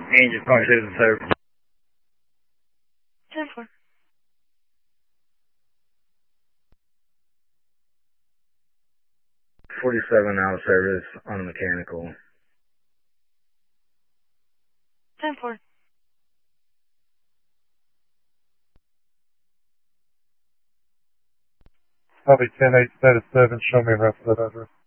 Angel Park Citizen Service. 10-4. 47 out of service on a mechanical. 10-4. Copy 10-8, status 7, show me the rest of that address.